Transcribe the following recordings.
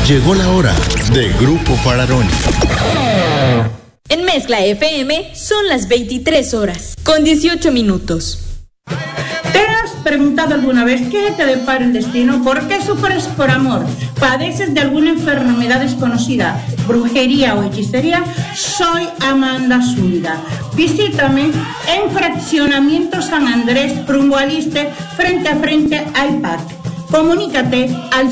Llegó la hora de Grupo Fararoni. En Mezcla FM son las 23 horas, con 18 minutos. ¿Te has preguntado alguna vez qué te depara el destino? ¿Por qué sufres por amor? ¿Padeces de alguna enfermedad desconocida, brujería o hechicería? Soy Amanda Zúñiga. Visítame en Fraccionamiento San Andrés, rumbo al Iste, frente a frente al parque. Comunícate al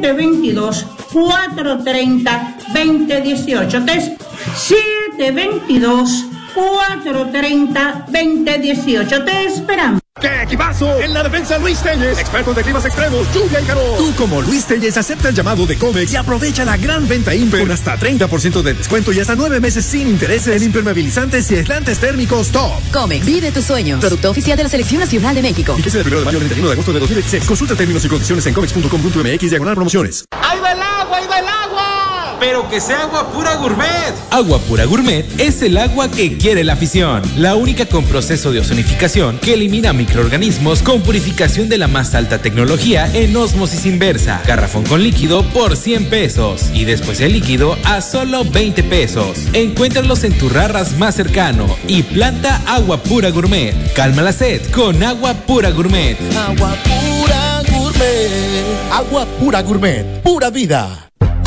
722-430-2018. 722-430-2018. Te esperamos. ¡Qué equipazo! En la defensa, Luis Telles, expertos de climas extremos, lluvia y calor. Tú, como Luis Telles, acepta el llamado de Comex y aprovecha la gran venta Imper con hasta 30% de descuento y hasta 9 meses sin intereses en impermeabilizantes y aislantes térmicos top. Comex, vive tus sueños. Producto oficial de la Selección Nacional de México. Y que sea del 1 de mayo al 31 de agosto de 2016. Consulta términos y condiciones en comex.com.mx/promociones. ¡Ahí va el agua! ¡Ahí va el agua! Pero que sea Agua Pura Gourmet. Agua Pura Gourmet es el agua que quiere la afición. La única con proceso de ozonificación que elimina microorganismos con purificación de la más alta tecnología en ósmosis inversa. Garrafón con líquido por 100 pesos. Y después el líquido a solo 20 pesos. Encuéntralos en tu Rarras más cercano. Y planta Agua Pura Gourmet. Calma la sed con Agua Pura Gourmet. Agua Pura Gourmet. Agua Pura Gourmet. Pura vida.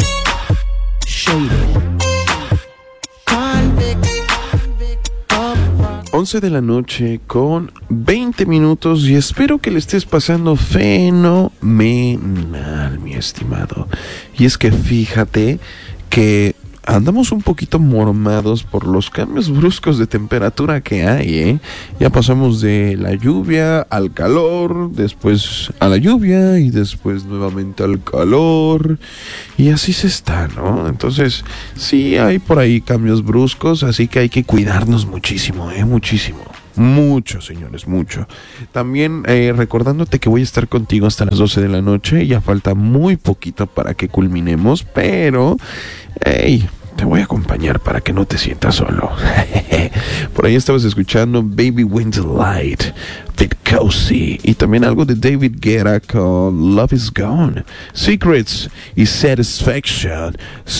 11 de la noche con 20 minutos y espero que le estés pasando fenomenal, mi estimado. Y es que fíjate que andamos un poquito mormados por los cambios bruscos de temperatura que hay, ¿eh? Ya pasamos de la lluvia al calor, después a la lluvia y después nuevamente al calor. Y así se está, ¿no? Entonces, sí hay por ahí cambios bruscos, así que hay que cuidarnos muchísimo, muchísimo. Mucho, señores, mucho. También recordándote que voy a estar contigo hasta las 12 de la noche. Ya falta muy poquito para que culminemos, pero hey, te voy a acompañar para que no te sientas solo. Por ahí estabas escuchando Baby Wins Light de Cozy y también algo de David Guetta con Love Is Gone, Secrets y Satisfaction.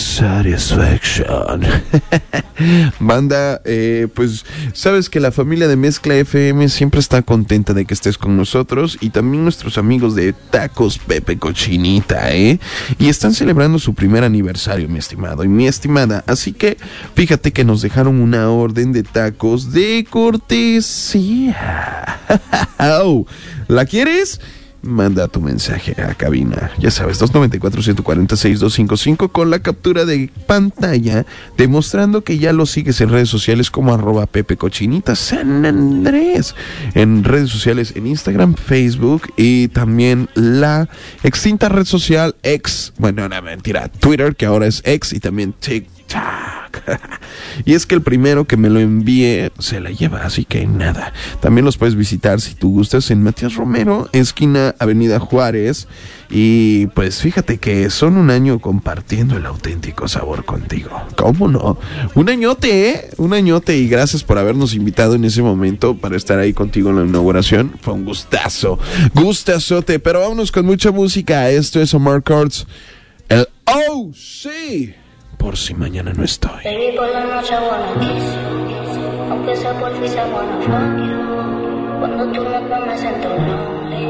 Banda, pues sabes que la familia de Mezcla FM siempre está contenta de que estés con nosotros y también nuestros amigos de Tacos Pepe Cochinita, y están celebrando su primer aniversario, mi estimado y mi estimada, así que fíjate que nos dejaron una orden de tacos de cortesía. ¿La quieres? Manda tu mensaje a cabina, ya sabes, 294-146-255 con la captura de pantalla demostrando que ya lo sigues en redes sociales como @PepeCochinita San Andrés, en redes sociales en Instagram, Facebook y también la extinta red social X, bueno, no, mentira, Twitter, que ahora es X, y también TikTok. Y es que el primero que me lo envíe se la lleva, así que nada. También los puedes visitar si tú gustas en Matías Romero, esquina Avenida Juárez. Y pues fíjate que son un año compartiendo el auténtico sabor contigo. ¿Cómo no? Un añote, un añote, y gracias por habernos invitado en ese momento para estar ahí contigo en la inauguración. Fue un gustazo, gustazote. Pero vámonos con mucha música. Esto es Omar Courtz, el OC. Por si mañana no estoy. Baby, por la noche wanna kiss you. Aunque sea por fin, I wanna fuck you. Cuando tú me pones en tu lonely.